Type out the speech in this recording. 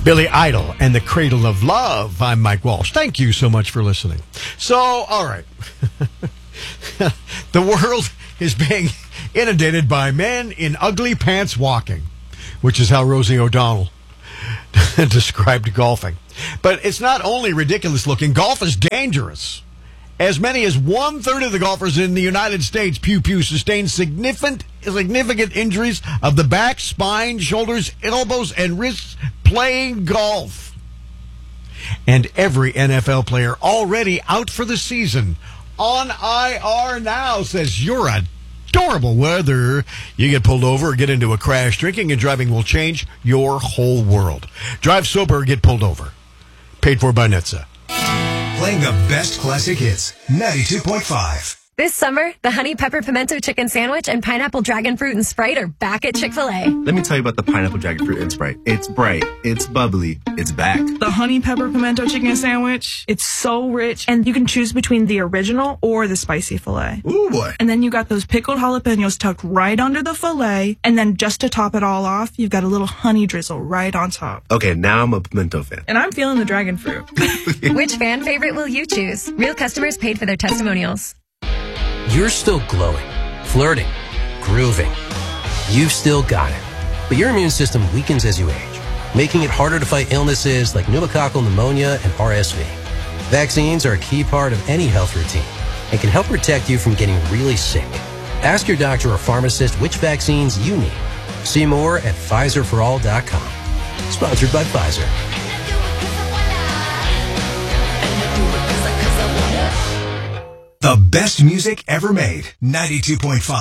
Billy Idol and the Cradle of Love. I'm Mike Walsh. Thank you so much for listening. So, all right. The world is being inundated by men in ugly pants walking, which is how Rosie O'Donnell described golfing. But it's not only ridiculous looking. Golf is dangerous. As many as 1/3 of the golfers in the United States, sustained significant injuries of the back, spine, shoulders, elbows, and wrists playing golf. And every NFL player already out for the season on IR now says you're adorable. Whether you get pulled over or get into a crash, drinking and driving will change your whole world. Drive sober or get pulled over. Paid for by NHTSA. Playing the best classic hits, 92.5. This summer, the Honey Pepper Pimento Chicken Sandwich and Pineapple Dragon Fruit and Sprite are back at Chick-fil-A. Let me tell you about the Pineapple Dragon Fruit and Sprite. It's bright, it's bubbly, it's back. The Honey Pepper Pimento Chicken Sandwich, it's so rich, and you can choose between the original or the spicy filet. Ooh, boy. And then you got those pickled jalapenos tucked right under the filet, and then just to top it all off, you've got a little honey drizzle right on top. Okay, now I'm a pimento fan. And I'm feeling the dragon fruit. Which fan favorite will you choose? Real customers paid for their testimonials. You're still glowing, flirting, grooving. You've still got it. But your immune system weakens as you age, making it harder to fight illnesses like pneumococcal pneumonia and RSV. Vaccines are a key part of any health routine and can help protect you from getting really sick. Ask your doctor or pharmacist which vaccines you need. See more at PfizerForAll.com. Sponsored by Pfizer. The best music ever made, 92.5.